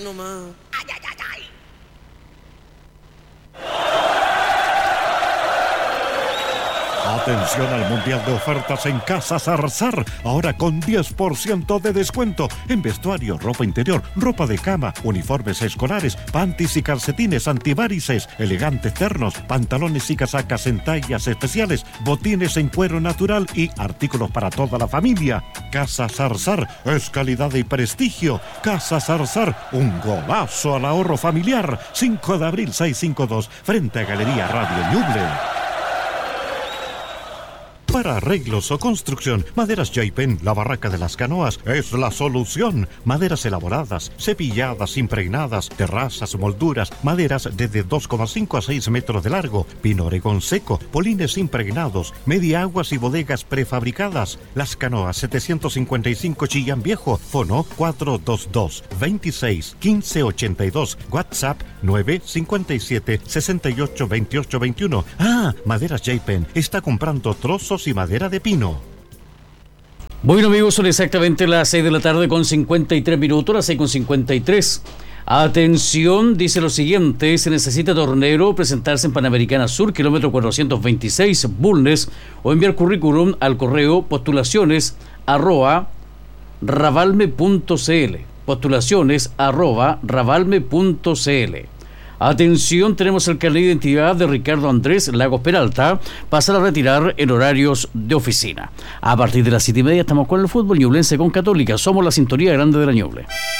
nomás. ¡Ay, ay, ay, ay! Atención al Mundial de Ofertas en Casa Zarzar. Ahora con 10% de descuento en vestuario, ropa interior, ropa de cama, uniformes escolares, panties y calcetines antivarices, elegantes ternos, pantalones y casacas en tallas especiales, botines en cuero natural y artículos para toda la familia. Casa Zarzar es calidad y prestigio. Casa Zarzar, un golazo al ahorro familiar. 5 de abril 652, frente a Galería Radio Ñuble. Para arreglos o construcción, Maderas Jaipen, la barraca de las canoas, es la solución. Maderas elaboradas, cepilladas, impregnadas, terrazas, molduras, maderas desde 2,5 a 6 metros de largo, pino oregón seco, polines impregnados, media aguas y bodegas prefabricadas. Las canoas 755 Chillán Viejo, fono 422-26-1582, WhatsApp 957-682821. Maderas Jaipen está comprando trozos y madera de pino. Bueno, amigos, son exactamente las 6 de la tarde con 53 minutos, las 6 con 53. Atención, dice lo siguiente: se necesita tornero, presentarse en Panamericana Sur, kilómetro 426, Bulnes, o enviar currículum al correo postulaciones@ravalme.cl, postulaciones@ravalme.cl. Atención, tenemos el carnet de identidad de Ricardo Andrés Lagos Peralta, pasar a retirar en horarios de oficina. A partir de las 7:30 estamos con el fútbol ñublense con Católica. Somos la sintonía grande de la Ñuble.